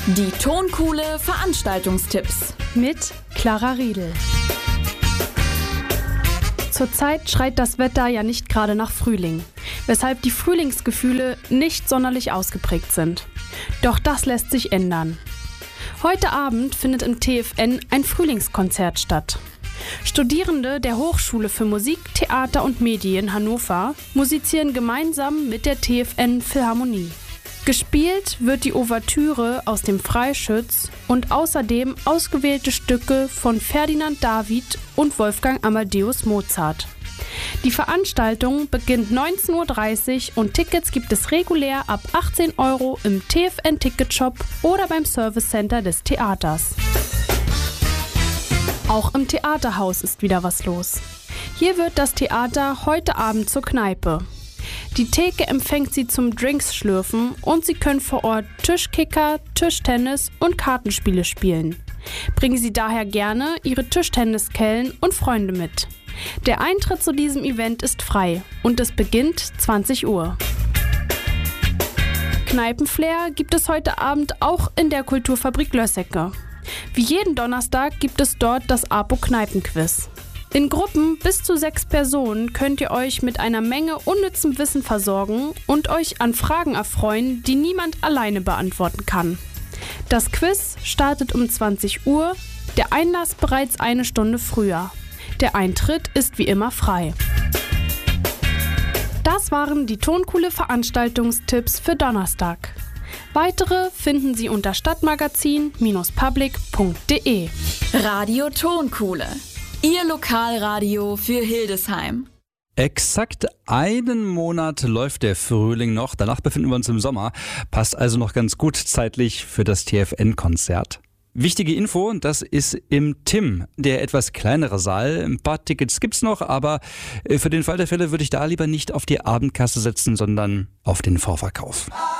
Die Tonkuhle Veranstaltungstipps mit Clara Riedel. Zurzeit schreit das Wetter ja nicht gerade nach Frühling, weshalb die Frühlingsgefühle nicht sonderlich ausgeprägt sind. Doch das lässt sich ändern. Heute Abend findet im TFN ein Frühlingskonzert statt. Studierende der Hochschule für Musik, Theater und Medien Hannover musizieren gemeinsam mit der TFN Philharmonie. Gespielt wird die Ouvertüre aus dem Freischütz und außerdem ausgewählte Stücke von Ferdinand David und Wolfgang Amadeus Mozart. Die Veranstaltung beginnt 19:30 Uhr und Tickets gibt es regulär ab 18 € im TFN-Ticketshop oder beim Service Center des Theaters. Auch im Theaterhaus ist wieder was los. Hier wird das Theater heute Abend zur Kneipe. Die Theke empfängt Sie zum Drinks-Schlürfen und Sie können vor Ort Tischkicker, Tischtennis und Kartenspiele spielen. Bringen Sie daher gerne Ihre Tischtenniskellen und Freunde mit. Der Eintritt zu diesem Event ist frei und es beginnt 20 Uhr. Kneipenflair gibt es heute Abend auch in der Kulturfabrik Lössecke. Wie jeden Donnerstag gibt es dort das APO-Kneipenquiz. In Gruppen bis zu 6 Personen könnt ihr euch mit einer Menge unnützem Wissen versorgen und euch an Fragen erfreuen, die niemand alleine beantworten kann. Das Quiz startet um 20 Uhr, der Einlass bereits eine Stunde früher. Der Eintritt ist wie immer frei. Das waren die Tonkuhle Veranstaltungstipps für Donnerstag. Weitere finden Sie unter stadtmagazin-public.de. Radio Tonkuhle, Ihr Lokalradio für Hildesheim. Exakt einen Monat läuft der Frühling noch, danach befinden wir uns im Sommer. Passt also noch ganz gut zeitlich für das TFN-Konzert. Wichtige Info, das ist im TIM, der etwas kleinere Saal. Ein paar Tickets gibt's noch, aber für den Fall der Fälle würde ich da lieber nicht auf die Abendkasse setzen, sondern auf den Vorverkauf.